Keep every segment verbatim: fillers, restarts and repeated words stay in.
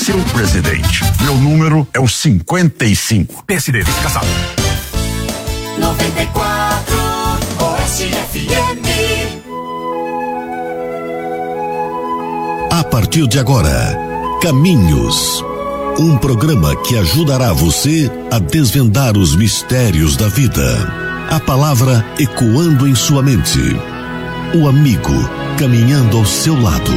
Seu presidente, meu número é o cinquenta e cinco. P S D, verificação. noventa e quatro, O S F M. A partir de agora, Caminhos. Um programa que ajudará você a desvendar os mistérios da vida. A palavra ecoando em sua mente. O amigo caminhando ao seu lado.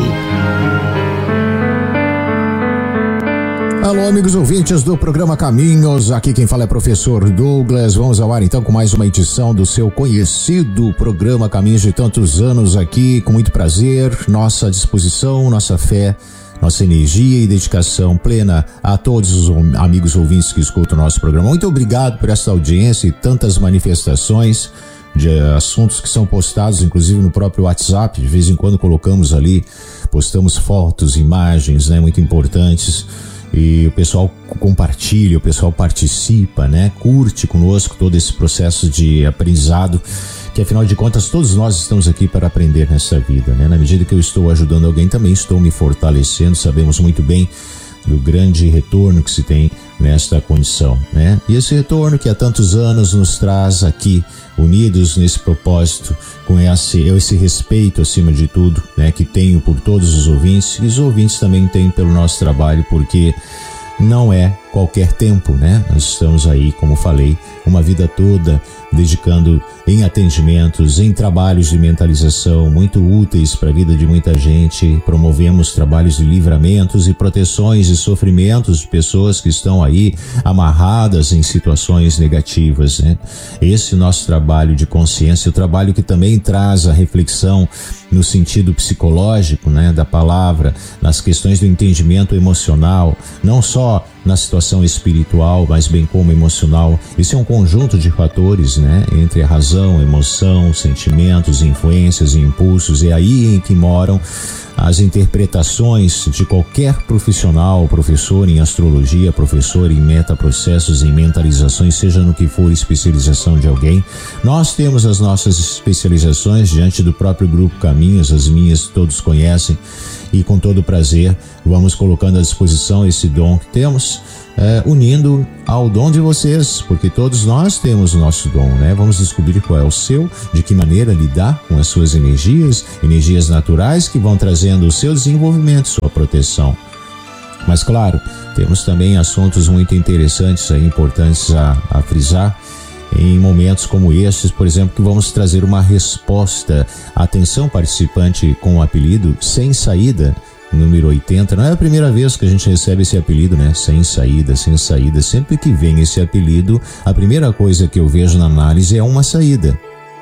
Alô, amigos ouvintes do programa Caminhos, aqui quem fala é professor Douglas. Vamos ao ar então com mais uma edição do seu conhecido programa Caminhos de tantos anos aqui, com muito prazer, nossa disposição, nossa fé, nossa energia e dedicação plena a todos os amigos ouvintes que escutam o nosso programa. Muito obrigado por essa audiência e tantas manifestações de assuntos que são postados, inclusive no próprio WhatsApp. De vez em quando colocamos ali, postamos fotos, imagens, né, muito importantes. E o pessoal compartilha, o pessoal participa, né? Curte conosco todo esse processo de aprendizado, que afinal de contas todos nós estamos aqui para aprender nessa vida, né? Na medida que eu estou ajudando alguém, também estou me fortalecendo. Sabemos muito bem do grande retorno que se tem nesta condição, né? E esse retorno que há tantos anos nos traz aqui, unidos nesse propósito, com esse, esse respeito acima de tudo, né, que tenho por todos os ouvintes, e os ouvintes também têm pelo nosso trabalho, porque não é qualquer tempo, né? Nós estamos aí, como falei, uma vida toda dedicando em atendimentos, em trabalhos de mentalização muito úteis para a vida de muita gente. Promovemos trabalhos de livramentos e proteções e sofrimentos de pessoas que estão aí amarradas em situações negativas, né? Esse nosso trabalho de consciência, o trabalho que também traz a reflexão no sentido psicológico, né, da palavra, nas questões do entendimento emocional, não só na situação espiritual, mas bem como emocional. Esse é um conjunto de fatores, né, entre a razão, a emoção, sentimentos, influências e impulsos. É aí em que moram as interpretações de qualquer profissional, professor em astrologia, professor em metaprocessos, em mentalizações, seja no que for especialização de alguém. Nós temos as nossas especializações diante do próprio Grupo Caminhos, as minhas todos conhecem, e com todo prazer vamos colocando à disposição esse dom que temos, é, unindo ao dom de vocês, porque todos nós temos o nosso dom, né? Vamos descobrir qual é o seu, de que maneira lidar com as suas energias, energias naturais que vão trazendo o seu desenvolvimento, sua proteção. Mas claro, temos também assuntos muito interessantes e importantes a, a frisar em momentos como estes, por exemplo, que vamos trazer uma resposta. Atenção, participante com o apelido Sem Saída, número oitenta. Não é a primeira vez que a gente recebe esse apelido, né? Sem saída, sem saída. Sempre que vem esse apelido, a primeira coisa que eu vejo na análise é uma saída.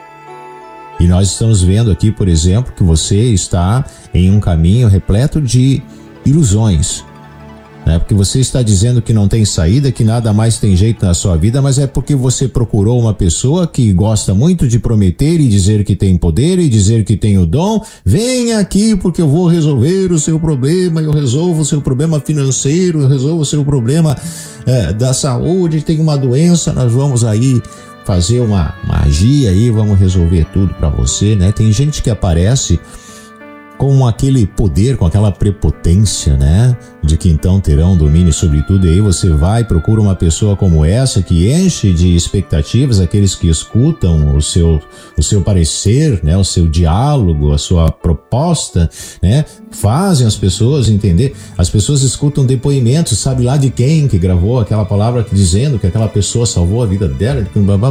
E nós estamos vendo aqui, por exemplo, que você está em um caminho repleto de ilusões, né? Porque você está dizendo que não tem saída, que nada mais tem jeito na sua vida, mas é porque você procurou uma pessoa que gosta muito de prometer e dizer que tem poder e dizer que tem o dom. Vem aqui porque eu vou resolver o seu problema, eu resolvo o seu problema financeiro, eu resolvo o seu problema é, da saúde, tem uma doença, nós vamos aí fazer uma magia aí, vamos resolver tudo para você, né? Tem gente que aparece com aquele poder, com aquela prepotência, né? De que então terão domínio sobre tudo. E aí você vai, procura uma pessoa como essa que enche de expectativas aqueles que escutam o seu, o seu parecer, né? O seu diálogo, a sua proposta, né? Fazem as pessoas entender. As pessoas escutam depoimentos, sabe lá de quem que gravou aquela palavra dizendo que aquela pessoa salvou a vida dela.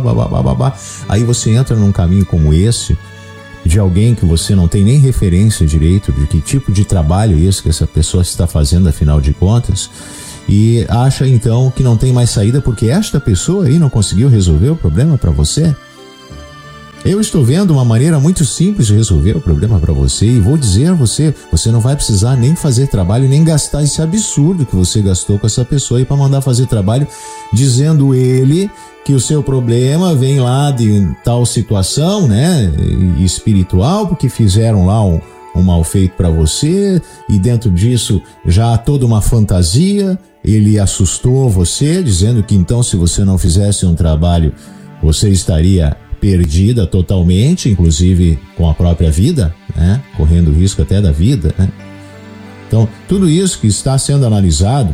Aí você entra num caminho como esse, de alguém que você não tem nem referência direito de que tipo de trabalho é esse que essa pessoa está fazendo, afinal de contas, e acha então que não tem mais saída porque esta pessoa aí não conseguiu resolver o problema para você. Eu estou vendo uma maneira muito simples de resolver o problema para você e vou dizer a você, você não vai precisar nem fazer trabalho, nem gastar esse absurdo que você gastou com essa pessoa aí para mandar fazer trabalho, dizendo ele que o seu problema vem lá de tal situação, né, espiritual, porque fizeram lá um, um mal feito para você e dentro disso já há toda uma fantasia. Ele assustou você, dizendo que então se você não fizesse um trabalho, você estaria perdida totalmente, inclusive com a própria vida, né, correndo risco até da vida, né. Então, tudo isso que está sendo analisado,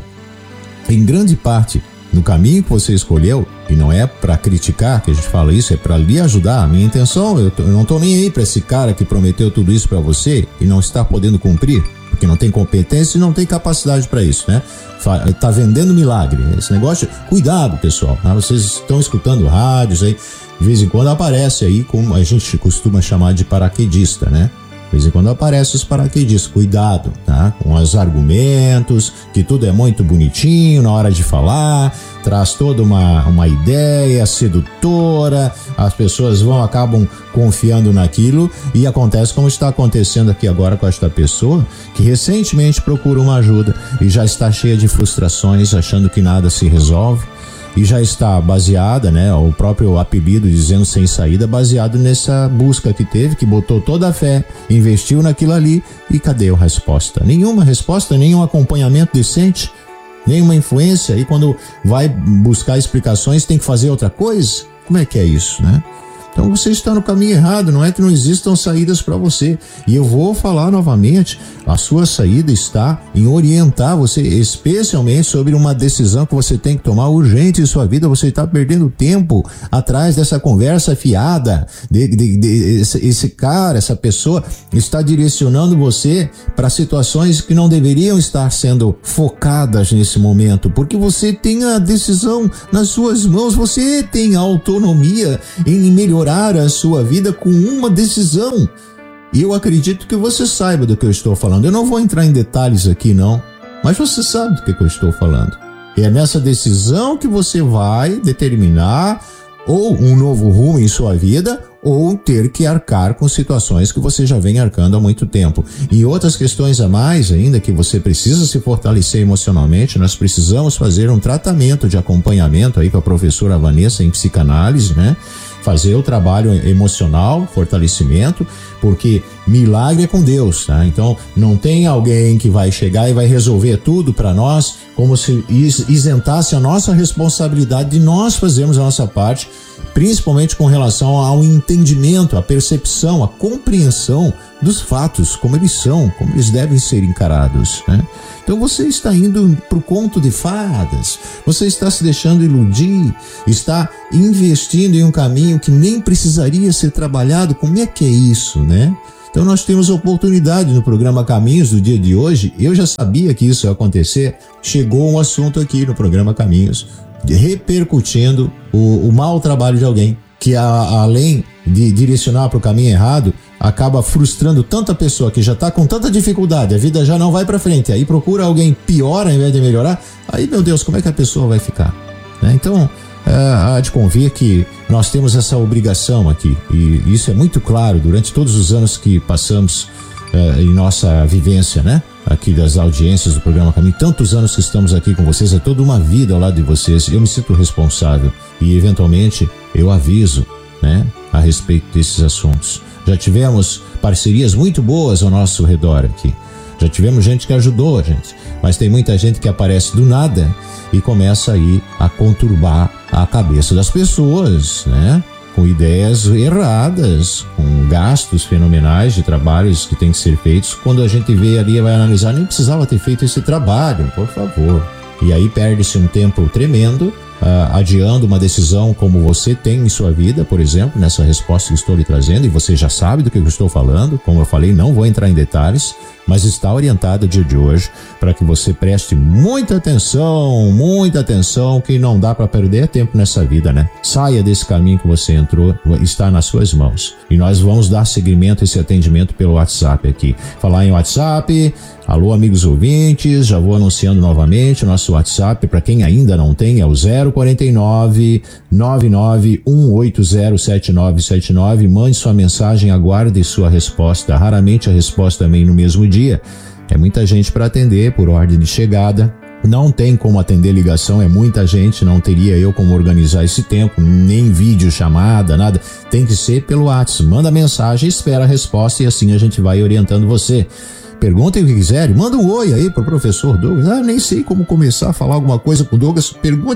em grande parte, no caminho que você escolheu, e não é para criticar que a gente fala isso, é para lhe ajudar. A minha intenção, eu, tô, eu não tô nem aí para esse cara que prometeu tudo isso para você e não está podendo cumprir, porque não tem competência e não tem capacidade para isso, né? Tá vendendo milagre. Esse negócio, cuidado, pessoal. Né? Vocês estão escutando rádios aí, de vez em quando aparece aí, como a gente costuma chamar de paraquedista, né? De vez em quando aparece os paraquedistas, cuidado, tá? Com os argumentos, que tudo é muito bonitinho na hora de falar, traz toda uma, uma ideia sedutora, as pessoas vão, acabam confiando naquilo e acontece como está acontecendo aqui agora com esta pessoa, que recentemente procura uma ajuda e já está cheia de frustrações, achando que nada se resolve. E já está baseada, né, o próprio apelido dizendo sem saída, baseado nessa busca que teve, que botou toda a fé, investiu naquilo ali e cadê a resposta? Nenhuma resposta, nenhum acompanhamento decente, nenhuma influência. E quando vai buscar explicações tem que fazer outra coisa? Como é que é isso, né? Então você está no caminho errado, não é que não existam saídas para você. E eu vou falar novamente, a sua saída está em orientar você, especialmente sobre uma decisão que você tem que tomar urgente em sua vida. Você está perdendo tempo atrás dessa conversa fiada. De, de, de, esse, esse cara, essa pessoa está direcionando você para situações que não deveriam estar sendo focadas nesse momento, porque você tem a decisão nas suas mãos, você tem a autonomia em melhorar a sua vida com uma decisão. E eu acredito que você saiba do que eu estou falando. Eu não vou entrar em detalhes aqui não, mas você sabe do que eu estou falando. É nessa decisão que você vai determinar ou um novo rumo em sua vida, ou ter que arcar com situações que você já vem arcando há muito tempo. E outras questões a mais ainda, que você precisa se fortalecer emocionalmente. Nós precisamos fazer um tratamento de acompanhamento aí com a professora Vanessa em psicanálise, né? Fazer o trabalho emocional, fortalecimento, porque milagre é com Deus, tá? Então, não tem alguém que vai chegar e vai resolver tudo para nós, como se isentasse a nossa responsabilidade de nós fazermos a nossa parte, principalmente com relação ao entendimento, a percepção, a compreensão dos fatos, como eles são, como eles devem ser encarados, né? Então você está indo para o conto de fadas, você está se deixando iludir, está investindo em um caminho que nem precisaria ser trabalhado. Como é que é isso, né? Então nós temos a oportunidade no programa Caminhos do dia de hoje. Eu já sabia que isso ia acontecer. Chegou um assunto aqui no programa Caminhos, repercutindo o, o mau trabalho de alguém, que a, além de direcionar para o caminho errado, acaba frustrando tanta pessoa que já está com tanta dificuldade, a vida já não vai para frente, aí procura alguém pior ao invés de melhorar. Aí, meu Deus, como é que a pessoa vai ficar, né? Então, é, há de convir que nós temos essa obrigação aqui, e isso é muito claro durante todos os anos que passamos é, em nossa vivência, né? Aqui das audiências do programa Caminho, tantos anos que estamos aqui com vocês, é toda uma vida ao lado de vocês. Eu me sinto responsável e eventualmente eu aviso, né, a respeito desses assuntos. Já tivemos parcerias muito boas ao nosso redor aqui, já tivemos gente que ajudou a gente, mas tem muita gente que aparece do nada e começa aí a conturbar a cabeça das pessoas, né? Com ideias erradas, com gastos fenomenais de trabalhos que tem que ser feitos. Quando a gente vê ali, vai analisar, nem precisava ter feito esse trabalho, por favor. E aí perde-se um tempo tremendo, uh, adiando uma decisão como você tem em sua vida, por exemplo, nessa resposta que estou lhe trazendo, e você já sabe do que eu estou falando. Como eu falei, não vou entrar em detalhes, mas está orientado o dia de hoje para que você preste muita atenção, muita atenção, que não dá para perder tempo nessa vida, né? Saia desse caminho que você entrou, está nas suas mãos. E nós vamos dar seguimento a esse atendimento pelo WhatsApp aqui. Falar em WhatsApp, alô amigos ouvintes, já vou anunciando novamente o nosso WhatsApp, para quem ainda não tem, é o zero quarenta e nove, nove nove um oito zero sete nove sete nove. Mande sua mensagem, aguarde sua resposta. Raramente a resposta vem no mesmo dia. É muita gente para atender por ordem de chegada. Não tem como atender ligação, é muita gente, não teria eu como organizar esse tempo, nem vídeo chamada, nada. Tem que ser pelo WhatsApp. Manda mensagem, espera a resposta e assim a gente vai orientando você. Perguntem o que quiserem, manda um oi aí pro professor Douglas. Ah, nem sei como começar a falar alguma coisa com o Douglas. Pergunte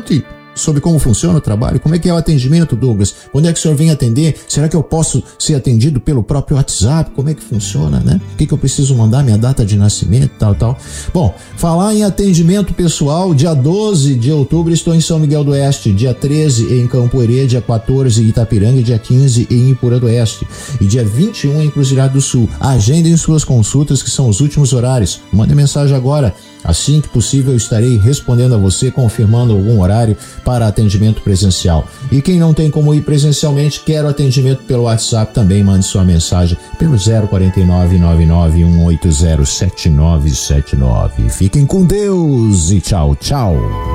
sobre como funciona o trabalho? Como é que é o atendimento, Douglas? Quando é que o senhor vem atender? Será que eu posso ser atendido pelo próprio WhatsApp? Como é que funciona, né? O que que eu preciso mandar? Minha data de nascimento, tal, tal. Bom, falar em atendimento pessoal, dia doze de outubro estou em São Miguel do Oeste, dia treze em Campo Herê, dia quatorze em Itapiranga, dia quinze em Ipura do Oeste e dia vinte e um em Cruzilhado do Sul. Agendem suas consultas, que são os últimos horários. Mande mensagem agora. Assim que possível, estarei respondendo a você, confirmando algum horário para atendimento presencial. E quem não tem como ir presencialmente, quer o atendimento pelo WhatsApp, também mande sua mensagem pelo zero quatro nove nove nove um oito zero sete nove sete nove. Fiquem com Deus e tchau, tchau.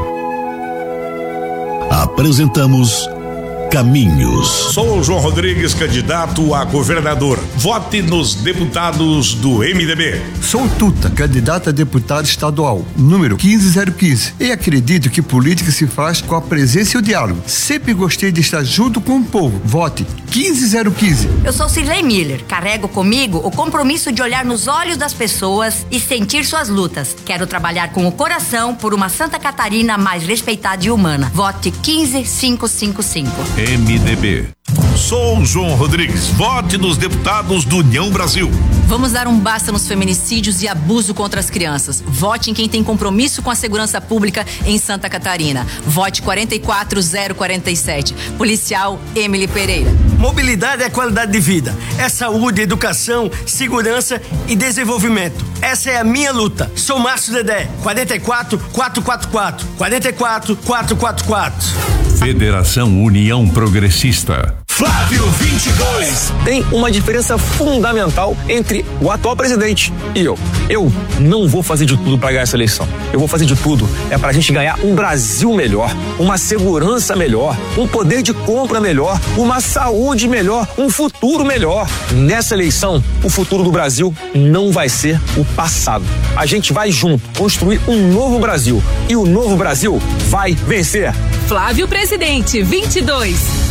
Apresentamos Caminhos. Sou o João Rodrigues, candidato a governador. Vote nos deputados do M D B. Sou Tuta, candidato a deputado estadual, número quinze zero quinze. E acredito que política se faz com a presença e o diálogo. Sempre gostei de estar junto com o povo. Vote quinze zero quinze. Eu sou Cirlei Miller. Carrego comigo o compromisso de olhar nos olhos das pessoas e sentir suas lutas. Quero trabalhar com o coração por uma Santa Catarina mais respeitada e humana. Vote quinze cinco cinco cinco. M D B. Sou João Rodrigues. Vote nos deputados do União Brasil. Vamos dar um basta nos feminicídios e abuso contra as crianças. Vote em quem tem compromisso com a segurança pública em Santa Catarina. Vote quatro quatro zero quatro sete. Policial Emily Pereira. Mobilidade é qualidade de vida. É saúde, educação, segurança e desenvolvimento. Essa é a minha luta. Sou Márcio Dedé. quatro quatro quatro quatro quatro. quatro quatro quatro quatro quatro. Federação União Progressista. Flávio vinte e dois. Tem uma diferença fundamental entre o atual presidente e eu. Eu não vou fazer de tudo para ganhar essa eleição. Eu vou fazer de tudo é para a gente ganhar um Brasil melhor, uma segurança melhor, um poder de compra melhor, uma saúde melhor, um futuro melhor. Nessa eleição, o futuro do Brasil não vai ser o passado. A gente vai junto construir um novo Brasil e o novo Brasil vai vencer. Flávio Presidente, vinte e dois.